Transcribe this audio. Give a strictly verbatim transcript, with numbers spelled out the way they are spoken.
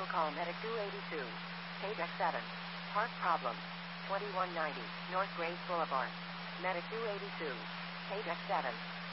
will call Medic two eighty-two. Page X seven. Park problem. twenty-one ninety North Grace Boulevard. Medic two eighty-two. Page X seven.